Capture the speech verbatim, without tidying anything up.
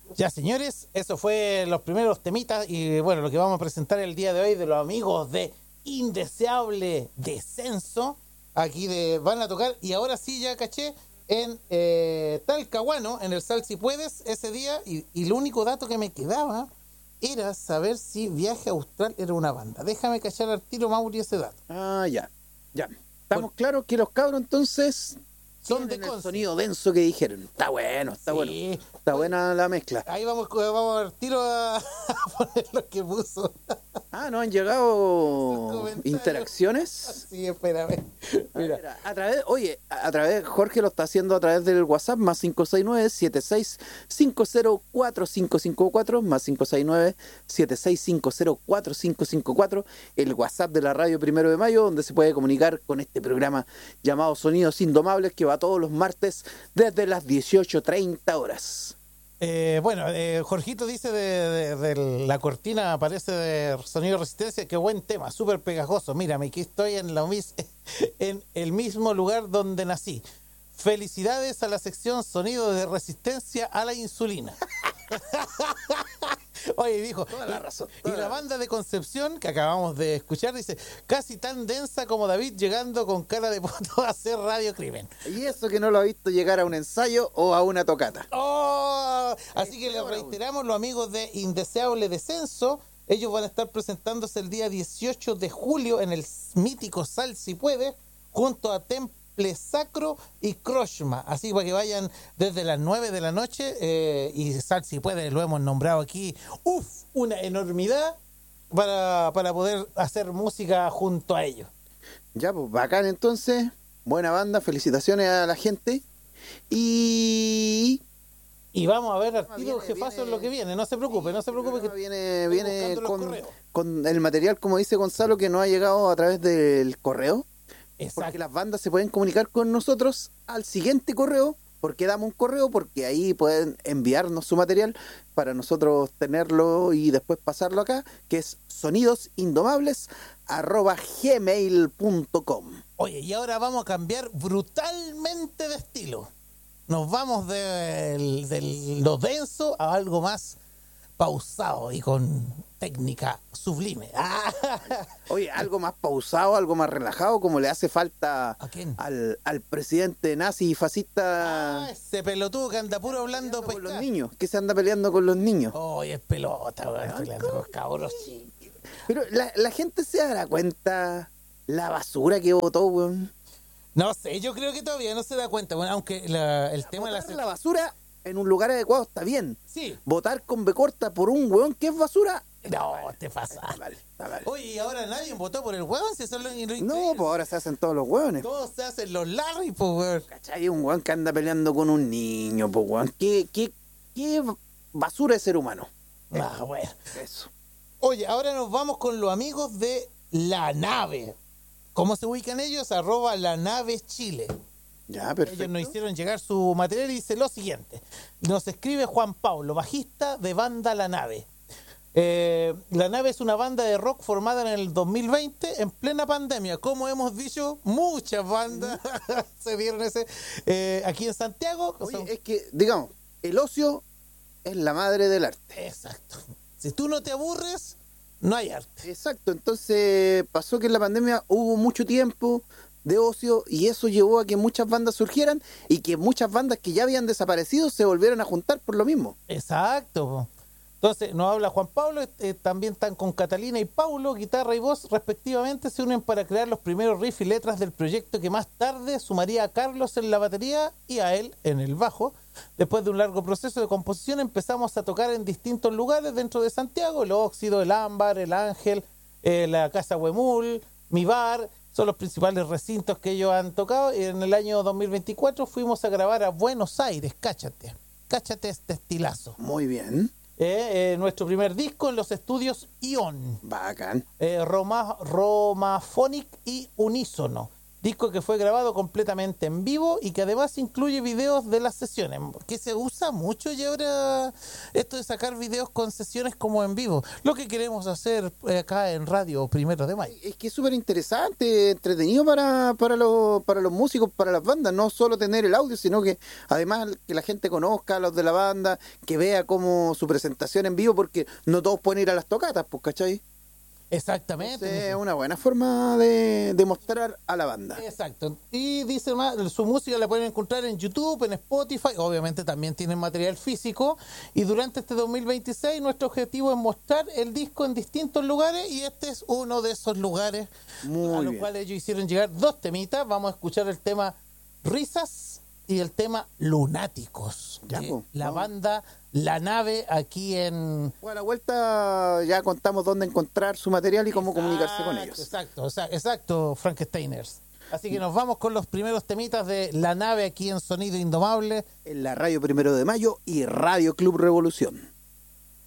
Ya, señores, eso fue los primeros temitas y bueno, lo que vamos a presentar el día de hoy de los amigos de Indeseable Descenso. Aquí de, van a tocar y ahora sí ya caché en eh, Talcahuano, en el Sal Si Puedes, ese día. Y, y el único dato que me quedaba era saber si Viaje Austral era una banda. Déjame cachar al tiro, Mauri, ese dato. Ah, ya, ya. Estamos claros que los cabros entonces Son de tienen el Conce. sonido denso que dijeron. Está bueno, está Sí. bueno. Está buena la mezcla. Ahí vamos, vamos al tiro a, a poner lo que puso. Ah, ¿no han llegado Comentarios. interacciones? Sí, espérame. A, Mira. ver, a, a través, oye, a, a través, Jorge lo está haciendo a través del WhatsApp, más cinco seis nueve, siete seis cinco cero, cuatro cinco cinco cuatro, más cinco seis nueve, siete seis cinco cero, cuatro cinco cinco cuatro, el WhatsApp de la radio Primero de Mayo, donde se puede comunicar con este programa llamado Sonidos Indomables, que va todos los martes desde las dieciocho treinta horas. Eh, bueno, eh, Jorgito dice de, de, de la cortina, aparece de Sonido de Resistencia, qué buen tema, súper pegajoso. Mírame, aquí estoy en, la, en el mismo lugar donde nací. Felicidades a la sección Sonido de Resistencia a la Insulina. Oye, dijo, Toda la razón. y la banda de Concepción que acabamos de escuchar dice, casi tan densa como David llegando con cara de poto a hacer Radio Crimen. Y eso que no lo ha visto llegar a un ensayo o a una tocata. ¡Oh! Así que Este, les ahora, reiteramos, los amigos de Indeseable Descenso, ellos van a estar presentándose el día dieciocho de julio en el mítico Sal Si Puede, junto a Temple Sacro y Kroshma. Así para que vayan desde las nueve de la noche, eh, y Sal Si Puede, lo hemos nombrado aquí, ¡uf! Una enormidad para, para poder hacer música junto a ellos. Ya, pues bacán entonces. Buena banda, felicitaciones a la gente. Y... Y vamos a ver al tiro Viene, jefazo viene- en lo que viene, no se preocupe, no se preocupe que viene, estoy viene buscando los con, correos. con el material, como dice Gonzalo, que no ha llegado a través del correo. Exacto. Porque las bandas se pueden comunicar con nosotros al siguiente correo. ¿Por qué damos un correo? Porque ahí pueden enviarnos su material para nosotros tenerlo y después pasarlo acá, que es sonidosindomables arroba gmail punto com. Oye, y ahora vamos a cambiar brutalmente de estilo. Nos vamos de, de lo denso a algo más pausado y con técnica sublime. ¡Ah! Oye, algo más pausado, algo más relajado, como le hace falta ¿A quién? al, al presidente nazi y fascista. Ah, ese pelotudo que anda puro hablando Con los pesca. niños, que se anda peleando con los niños. Oye, es pelota, weón, peleando con cabros. Pero la, la gente se dará cuenta la basura que votó, weón. No sé, yo creo que todavía no se da cuenta, bueno, aunque la- el tema de la... Botar la basura en un lugar adecuado está bien. Sí. Votar con B corta por un weón que es basura. No, te pasa. Está mal, está mal. Oye, y ahora nadie votó por el huevón, si eso es lo, lo increíble. No, pues ahora se hacen todos los weones. Todos se hacen los Larry, pues, weón. ¿Cachai? Un weón que anda peleando con un niño, pues weón. ¿Qué, qué, qué basura de ser humano? Ah, bueno. Eso. Oye, ahora nos vamos con los amigos de La Nave. ¿Cómo se ubican ellos? Arroba La Nave Chile. Ya, perfecto. Ellos nos hicieron llegar su material y dice lo siguiente. Nos escribe Juan Pablo, bajista de banda La Nave. Eh, La Nave es una banda de rock formada en el dos mil veinte en plena pandemia. Como hemos dicho, muchas bandas se dieron ese. Eh, aquí en Santiago. o sea, Oye, es que, digamos, el ocio es la madre del arte. exacto. Si tú no te aburres, no hay arte. Exacto, entonces pasó que en la pandemia hubo mucho tiempo de ocio y eso llevó a que muchas bandas surgieran y que muchas bandas que ya habían desaparecido se volvieron a juntar por lo mismo. Exacto. po. Entonces, nos habla Juan Pablo, eh, también están con Catalina y Paulo, guitarra y voz, respectivamente, se unen para crear los primeros riffs y letras del proyecto que más tarde sumaría a Carlos en la batería y a él en el bajo. Después de un largo proceso de composición, empezamos a tocar en distintos lugares dentro de Santiago, el Óxido, el Ámbar, el Ángel, eh, la Casa Huemul, Mi Bar, son los principales recintos que ellos han tocado. Y en el año dos mil veinticuatro fuimos a grabar a Buenos Aires, cáchate, cáchate este estilazo. Muy bien, Eh, eh, nuestro primer disco en los estudios Ion, bacán. eh, Roma, Romaphonic y Unísono. disco que fue grabado completamente en vivo y que además incluye videos de las sesiones, que se usa mucho y ahora esto de sacar videos con sesiones como en vivo, lo que queremos hacer acá en Radio Primero de Mayo. Es que es súper interesante, entretenido para, para, los, para los músicos, para las bandas, no solo tener el audio, sino que además que la gente conozca a los de la banda, que vea como su presentación en vivo, porque no todos pueden ir a las tocatas, pues, ¿cachai? Exactamente. Entonces, es una buena forma de, de mostrar a la banda. Exacto. Y dice más, su música la pueden encontrar en YouTube, en Spotify, obviamente también tienen material físico. Y durante este dos mil veintiséis nuestro objetivo es mostrar el disco en distintos lugares y este es uno de esos lugares. Muy a los bien. cuales ellos hicieron llegar dos temitas. Vamos a escuchar el tema Risas y el tema Lunáticos. Ya, de po, la vamos. banda La Nave aquí en... Bueno, a la vuelta ya contamos dónde encontrar su material y cómo comunicarse con ellos. Exacto, exacto, exacto, Frankensteiners. Así que nos vamos con los primeros temitas de La Nave aquí en Sonido Indomable. En la Radio Primero de Mayo y Radio Club Revolución.